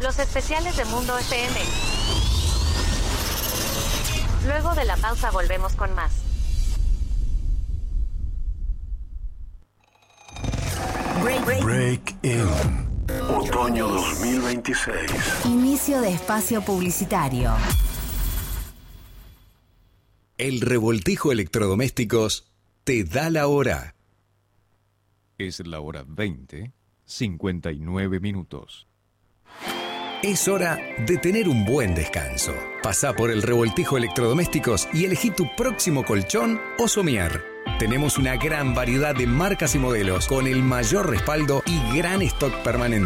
Los especiales de Mundo FM. Luego de la pausa volvemos con más. Break In. Otoño 2026. Inicio de espacio publicitario. El Revoltijo Electrodomésticos te da la hora. Es la hora 20:59. Es hora de tener un buen descanso. Pasá por el Revoltijo Electrodomésticos y elegí tu próximo colchón o somier. Tenemos una gran variedad de marcas y modelos con el mayor respaldo y gran stock permanente.